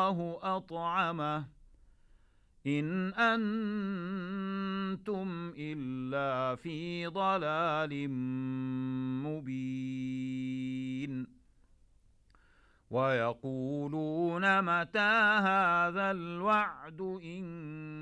الله أطعمه إن أنتم إلا في ضلال مبين ويقولون متى هذا الوعد إن